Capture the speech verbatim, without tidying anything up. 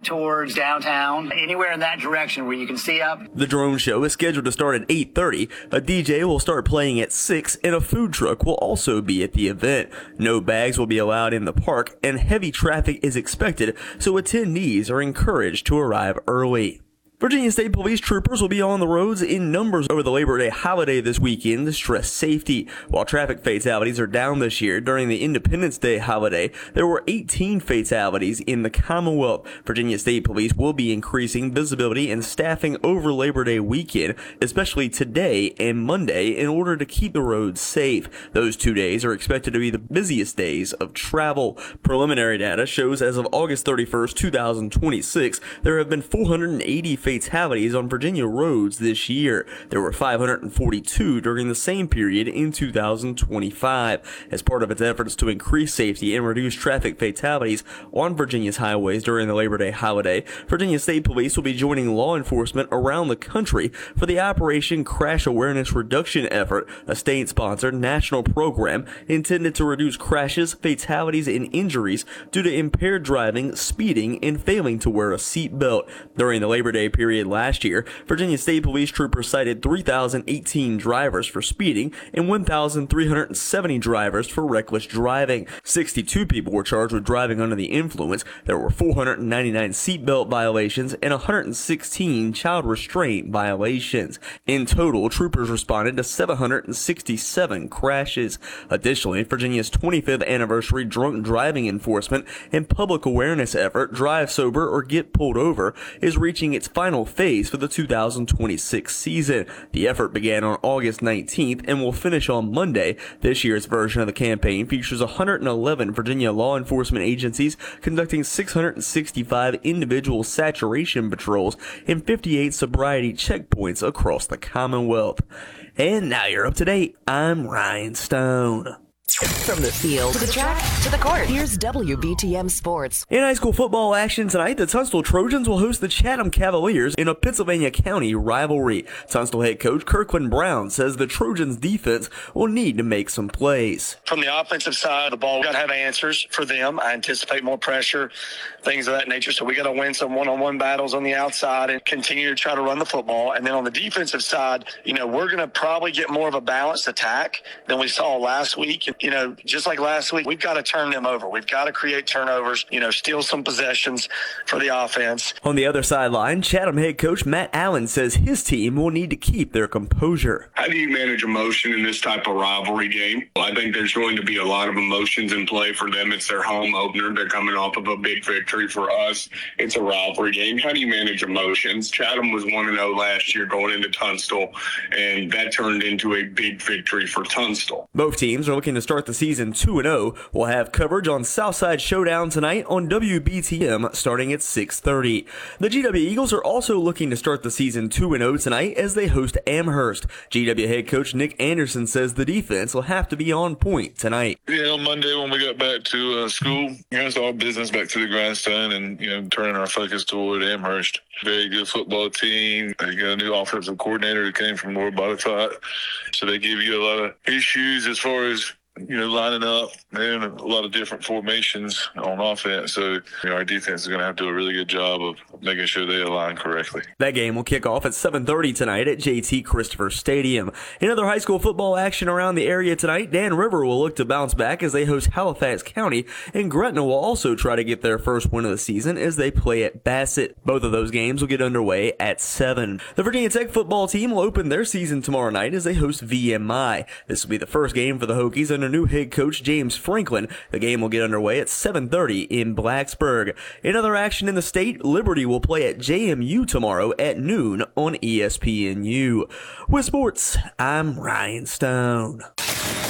towards downtown, anywhere in that direction where you can see up. The drone show is scheduled to start at eight thirty. A D J will start playing at six, and a food truck will also be at the event. No bags will be allowed in the park, and heavy traffic is expected, so attendees are encouraged to arrive early. Virginia State Police troopers will be on the roads in numbers over the Labor Day holiday this weekend to stress safety. While traffic fatalities are down this year, during the Independence Day holiday, there were eighteen fatalities in the Commonwealth. Virginia State Police will be increasing visibility and staffing over Labor Day weekend, especially today and Monday, in order to keep the roads safe. Those two days are expected to be the busiest days of travel. Preliminary data shows as of August thirty-first, two thousand twenty-six, there have been four hundred eighty fatalities on Virginia roads this year. There were five hundred forty-two during the same period in two thousand twenty-five. As part of its efforts to increase safety and reduce traffic fatalities on Virginia's highways during the Labor Day holiday, Virginia State Police will be joining law enforcement around the country for the Operation Crash Awareness Reduction effort, a state-sponsored national program intended to reduce crashes, fatalities, and injuries due to impaired driving, speeding, and failing to wear a seatbelt. During the Labor Day period last year, Virginia State Police troopers cited three thousand eighteen drivers for speeding and one thousand three hundred seventy drivers for reckless driving. sixty-two people were charged with driving under the influence. There were four hundred ninety-nine seatbelt violations and one hundred sixteen child restraint violations. In total, troopers responded to seven hundred sixty-seven crashes. Additionally, Virginia's twenty-fifth anniversary drunk driving enforcement and public awareness effort, Drive Sober or Get Pulled Over, is reaching its final phase for the two thousand twenty-six season. The effort began on August nineteenth and will finish on Monday. This year's version of the campaign features one hundred eleven Virginia law enforcement agencies conducting six hundred sixty-five individual saturation patrols and fifty-eight sobriety checkpoints across the Commonwealth. And now you're up to date. I'm Ryan Stone. From the field to the track to the court, here's W B T M Sports. In high school football action tonight, the Tunstall Trojans will host the Chatham Cavaliers in a Pennsylvania County rivalry. Tunstall head coach Kirkland Brown says the Trojans defense will need to make some plays. From the offensive side of the ball, we got to have answers for them. I anticipate more pressure, things of that nature. So we got to win some one-on-one battles on the outside and continue to try to run the football. And then on the defensive side, you know, we're going to probably get more of a balanced attack than we saw last week. You know, just like last week, we've got to turn them over. We've got to create turnovers, you know, steal some possessions for the offense. On the other sideline, Chatham head coach Matt Allen says his team will need to keep their composure. How do you manage emotion in this type of rivalry game? I think there's going to be a lot of emotions in play for them. It's their home opener. They're coming off of a big victory. For us, it's a rivalry game. How do you manage emotions? Chatham was one and oh last year going into Tunstall, and that turned into a big victory for Tunstall. Both teams are looking to start the season two and oh. We'll have coverage on Southside Showdown tonight on W B T M starting at six thirty. The G W Eagles are also looking to start the season two and oh tonight as they host Amherst. G W head coach Nick Anderson says the defense will have to be on point tonight. Yeah, on Monday when we got back to uh, school, you know, it's all business back to the grindstone and, you know, turning our focus toward Amherst. Very good football team. They got a new offensive coordinator that came from Lord Botetourt. So they give you a lot of issues as far as, you know, lining up and a lot of different formations on offense. So, you know, our defense is going to have to do a really good job of making sure they align correctly. That game will kick off at seven thirty tonight at J T Christopher Stadium. In other high school football action around the area tonight, Dan River will look to bounce back as they host Halifax County, and Gretna will also try to get their first win of the season as they play at Bassett. Both of those games will get underway at seven. The Virginia Tech football team will open their season tomorrow night as they host V M I. This will be the first game for the Hokies under new head coach James Franklin. The game will get underway at seven thirty in Blacksburg. In other action in the state, Liberty will play at J M U tomorrow at noon on E S P N U. With sports, I'm Ryan Stone.